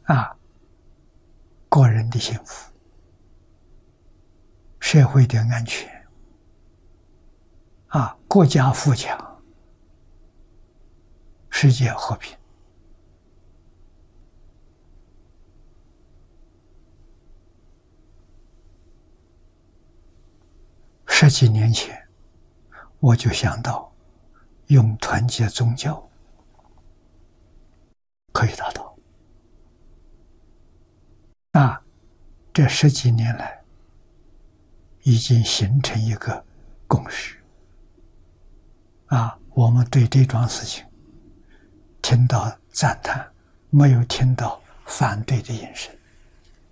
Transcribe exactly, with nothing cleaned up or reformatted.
啊，个人的幸福，社会的安全，啊，国家富强，世界和平。十几年前，我就想到用团结宗教可以达到。那这十几年来，已经形成一个共识。啊，我们对这桩事情听到赞叹，没有听到反对的眼神。